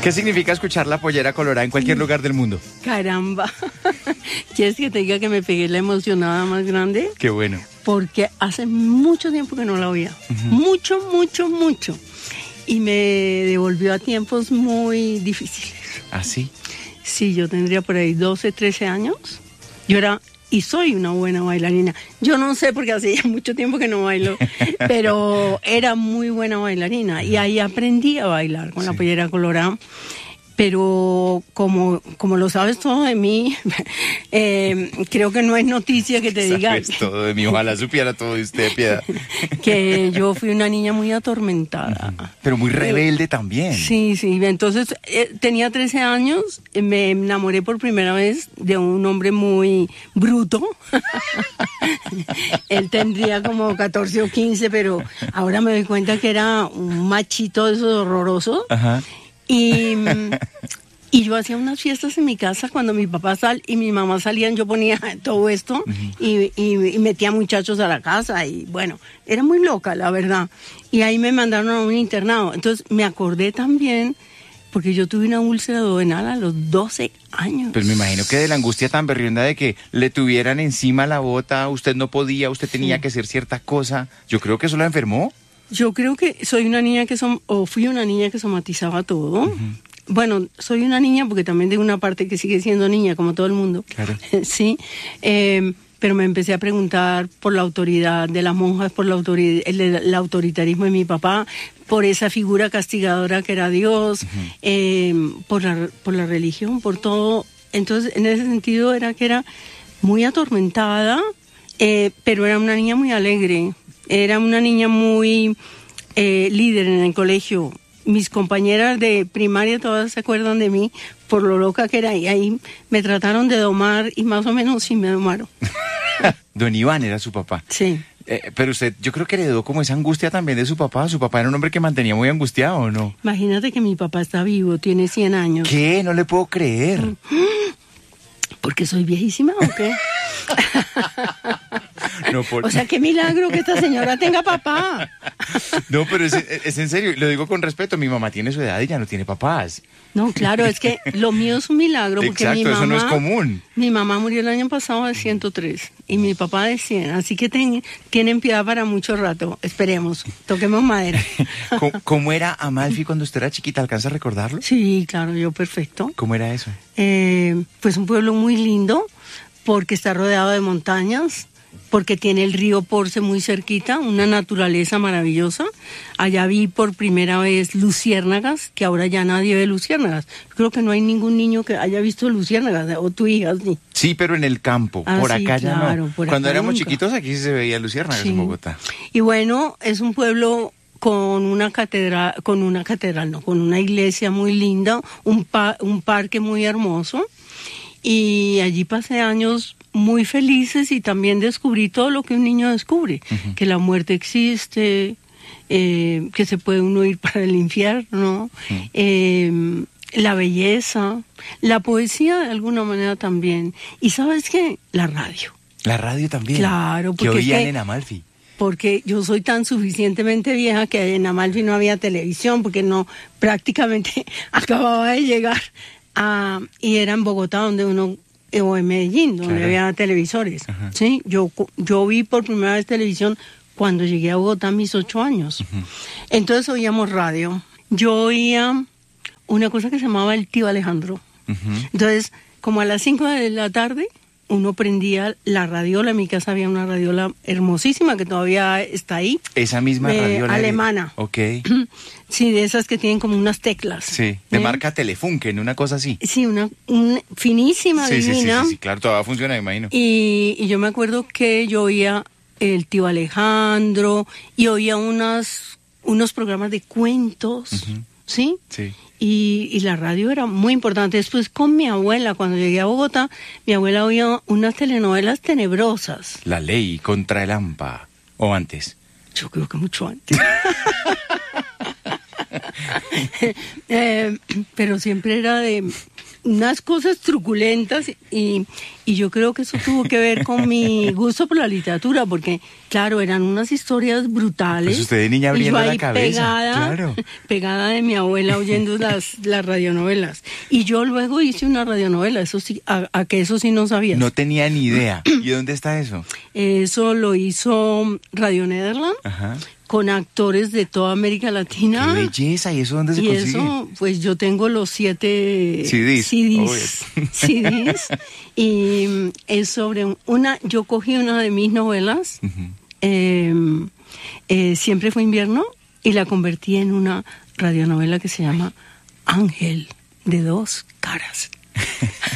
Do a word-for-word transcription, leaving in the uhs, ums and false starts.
¿Qué significa escuchar La Pollera Colorada en cualquier lugar del mundo? Caramba. ¿Quieres que te diga que me pegué la emocionada más grande? Qué bueno. Porque hace mucho tiempo que no la oía. Uh-huh. Mucho, mucho, mucho. Y me devolvió a tiempos muy difíciles. ¿Ah, sí? Sí, yo tendría por ahí doce, trece años. Yo era... Y soy una buena bailarina. Yo no sé porque hace ya mucho tiempo que no bailo, pero era muy buena bailarina. Y ahí aprendí a bailar con sí. La Pollera Colorada. Pero como, como lo sabes todo de mí, eh, creo que no es noticia que te diga... Sabes todo de mí, ojalá supiera todo de usted, Piedad. Que yo fui una niña muy atormentada. Uh-huh. Pero muy rebelde eh, también. Sí, sí. Entonces, eh, tenía trece años, eh, me enamoré por primera vez de un hombre muy bruto. Él tendría como catorce o quince, pero ahora me doy cuenta que era un machito de esos horrorosos. Ajá. Uh-huh. Y, y yo hacía unas fiestas en mi casa cuando mi papá sal y mi mamá salían, yo ponía todo esto uh-huh. y, y, y metía muchachos a la casa y bueno, era muy loca la verdad. Y ahí me mandaron a un internado. Entonces me acordé también, porque yo tuve una úlcera duodenal a los doce años. Pues me imagino que de la angustia tan berrionda de que le tuvieran encima la bota, usted no podía, usted tenía sí. que hacer cierta cosa, yo creo que eso la enfermó. Yo creo que soy una niña que som- o fui una niña que somatizaba todo. Uh-huh. Bueno, soy una niña porque también de una parte que sigue siendo niña, como todo el mundo. Claro. Sí, eh, pero me empecé a preguntar por la autoridad de las monjas, por la, autoridad, el, el autoritarismo de mi papá, por esa figura castigadora que era Dios, uh-huh. eh, por la, por la religión, por todo. Entonces, en ese sentido era que era muy atormentada, eh, pero era una niña muy alegre. Era una niña muy eh, líder en el colegio. Mis compañeras de primaria todas se acuerdan de mí por lo loca que era. Y ahí me trataron de domar y más o menos sí me domaron. Don Iván era su papá. Sí. Eh, pero usted, yo creo que heredó como esa angustia también de su papá. Su papá era un hombre que mantenía muy angustiado, ¿o no? Imagínate que mi papá está vivo, tiene cien años. ¿Qué? No le puedo creer. ¿Porque soy viejísima o qué? No, por... O sea, qué milagro que esta señora tenga papá. No, pero es, es en serio, lo digo con respeto, mi mamá tiene su edad y ya no tiene papás. No, claro, es que lo mío es un milagro porque Exacto, mi mamá... eso no es común. Mi mamá murió el año pasado de ciento tres y mi papá de cien, así que ten, tienen piedad para mucho rato, esperemos, toquemos madera. ¿Cómo, ¿Cómo era Amalfi cuando usted era chiquita? ¿Alcanza a recordarlo? Sí, claro, yo perfecto. ¿Cómo era eso? Eh, pues un pueblo muy lindo porque está rodeado de montañas, porque tiene el río Porce muy cerquita, una naturaleza maravillosa. Allá vi por primera vez luciérnagas, que ahora ya nadie ve luciérnagas. Creo que no hay ningún niño que haya visto luciérnagas, o tu hija, sí. Sí, pero en el campo, ah, por sí, acá ya claro, no. Por Cuando acá éramos nunca. chiquitos aquí sí se veía luciérnagas sí. en Bogotá. Y bueno, es un pueblo con una catedral, con una catedral, no, con una iglesia muy linda, un, pa- un parque muy hermoso. Y allí pasé años muy felices y también descubrí todo lo que un niño descubre, uh-huh. que la muerte existe, eh, que se puede uno ir para el infierno, uh-huh. eh, la belleza, la poesía de alguna manera también. Y ¿sabes qué? La radio. La radio también. Claro, porque que oían es que, en Amalfi. Porque yo soy tan suficientemente vieja que en Amalfi no había televisión, porque no, prácticamente acababa de llegar. Ah, y era en Bogotá donde uno, o en Medellín, donde claro. había televisores. Uh-huh. ¿Sí? Yo, yo vi por primera vez televisión cuando llegué a Bogotá a mis ocho años. Uh-huh. Entonces oíamos radio. Yo oía una cosa que se llamaba El Tío Alejandro. Uh-huh. Entonces, como a las cinco de la tarde, uno prendía la radiola. En mi casa había una radiola hermosísima que todavía está ahí. Esa misma eh, radiola. Alemana. De... Ok. Sí, de esas que tienen como unas teclas. Sí, de ¿eh? Marca Telefunken, una cosa así. Sí, una, una finísima, sí, divina. Sí, sí, sí, claro, todavía funciona, me imagino. Y, y yo me acuerdo que yo oía El Tío Alejandro y oía unas, unos programas de cuentos, uh-huh. ¿sí? Sí. Y, y la radio era muy importante. Después con mi abuela, cuando llegué a Bogotá, mi abuela oía unas telenovelas tenebrosas. La Ley contra el Hampa, o antes. Yo creo que mucho antes. eh, pero siempre era de, unas cosas truculentas y, y yo creo que eso tuvo que ver con mi gusto por la literatura, porque claro, eran unas historias brutales. Pues usted de niña abriendo y yo ahí la cabeza, pegada, claro. pegada de mi abuela oyendo las, las radionovelas. Y yo luego hice una radionovela, eso sí, a, a que eso sí no sabías. No tenía ni idea. ¿Y dónde está eso? Eso lo hizo Radio Nederland. Ajá. Con actores de toda América Latina. ¡Qué belleza! ¿Y eso dónde se y consigue? Y eso, pues yo tengo los siete C Ds. C Ds, C Ds y es sobre una, yo cogí una de mis novelas, uh-huh. eh, eh, Siempre fue invierno, y la convertí en una radionovela que se llama Ángel de dos caras.